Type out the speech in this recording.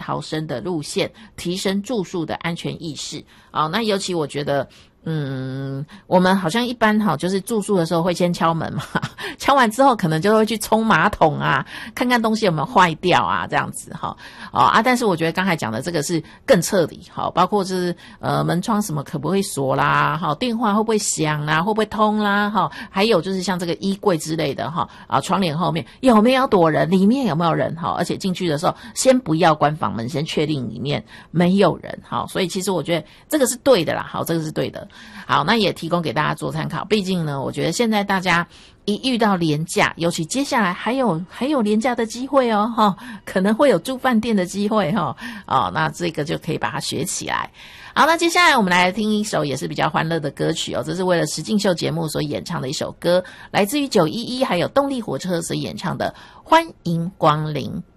逃生的路线，提升住宿的安全意识。那尤其我觉得我们好像一般就是住宿的时候会先敲门嘛，敲完之后可能就会去冲马桶啊，看看东西有没有坏掉啊，这样子但是我觉得刚才讲的这个是更彻底包括就是门窗什么可不可以锁啦，电话会不会响啦，会不会通啦，还有就是像这个衣柜之类的窗帘后面有没有躲人，里面有没有人而且进去的时候先不要关房门，先确定里面没有人所以其实我觉得这个是对的啦，这个是对的。好，那也提供给大家做参考。毕竟呢，我觉得现在大家一遇到连假，尤其接下来还有连假的机会可能会有住饭店的机会那这个就可以把它学起来。好，那接下来我们来听一首也是比较欢乐的歌曲这是为了实境秀节目所演唱的一首歌，来自于911还有动力火车所演唱的《欢迎光临》。